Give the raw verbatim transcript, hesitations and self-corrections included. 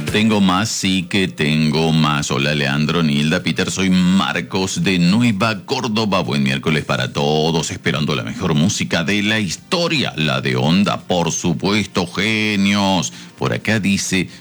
Tengo más, sí que tengo más. Hola Leandro, Nilda, Peter, soy Marcos de Nueva Córdoba. Buen miércoles para todos, esperando la mejor música de la historia, la de Onda, por supuesto, genios. Por acá dice,